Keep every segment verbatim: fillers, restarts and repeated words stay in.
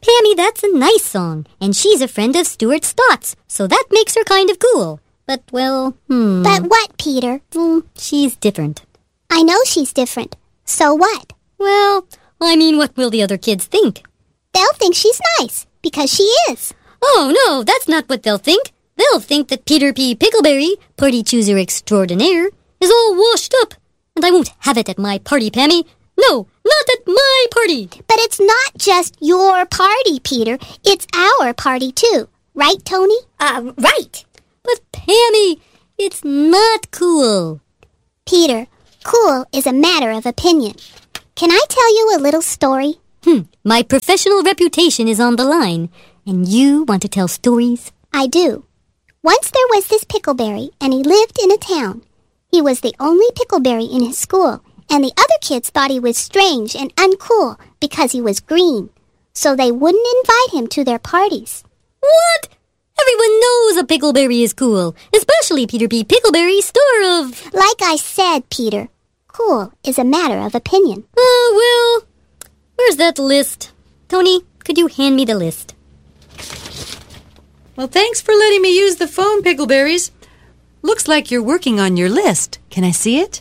Pammy, that's a nice song, and she's a friend of Stuart Stott's, so that makes her kind of cool. But, well, hmm... But what, Peter? Mm, she's different. I know she's different. So what? Well, I mean, what will the other kids think? They'll think she's nice, because she is. Oh, no, that's not what they'll think. They'll think that Peter P. Pickleberry, party chooser extraordinaire, is all washed up. And I won't have it at my party, Pammy. No, not at my party. But it's not just your party, Peter. It's our party, too. Right, Tony? Uh, right. But, Pammy, it's not cool. Peter, cool is a matter of opinion. Can I tell you a little story? Hmm, my professional reputation is on the line. And you want to tell stories? I do. Once there was this Pickleberry, and he lived in a town. He was the only Pickleberry in his school, and the other kids thought he was strange and uncool because he was green. So they wouldn't invite him to their parties. What? Everyone knows a Pickleberry is cool, especially Peter P. Pickleberry, star of... Like I said, Peter, cool is a matter of opinion. Oh, uh, well, where's that list? Tony, could you hand me the list? Well, thanks for letting me use the phone, Pickleberries. Looks like you're working on your list. Can I see it?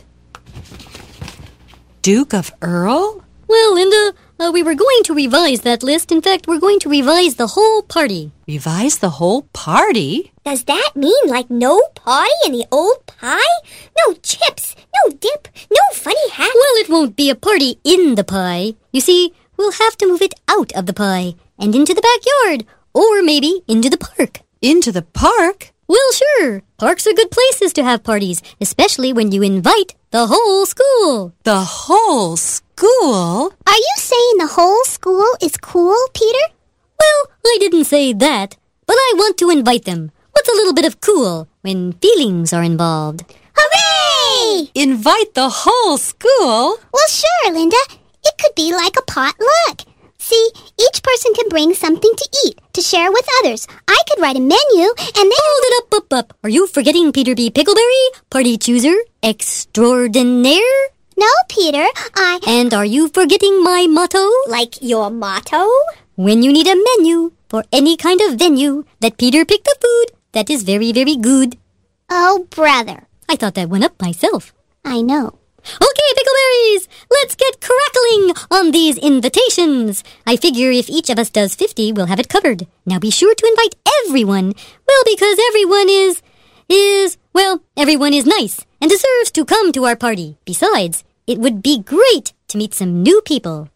Duke of Earl? Well, Linda, uh, we were going to revise that list. In fact, we're going to revise the whole party. Revise the whole party? Does that mean like no party in the old pie? No chips, no dip, no funny hat? Well, it won't be a party in the pie. You see, we'll have to move it out of the pie and into the backyard, or maybe into the park. Into the park? Well, sure. Parks are good places to have parties, especially when you invite the whole school. The whole school? Are you saying the whole school is cool, Peter? Well, I didn't say that, but I want to invite them. What's a little bit of cool when feelings are involved? Hooray! Invite the whole school? Well, sure, Linda. It could be like a potluck. See, each person can bring something to eat, to share with others. I could write a menu, and then... Hold it up, up, up. Are you forgetting Peter B. Pickleberry, party chooser extraordinaire? No, Peter, I... And are you forgetting my motto? Like your motto? When you need a menu for any kind of venue, that Peter picked the food that is very, very good. Oh, brother. I thought that one up myself. I know. Okay, Pickleberries, let's get crackling on these invitations. I figure if each of us does fifty, we'll have it covered. Now be sure to invite everyone. Well, because everyone is, is, well, everyone is nice and deserves to come to our party. Besides, it would be great to meet some new people.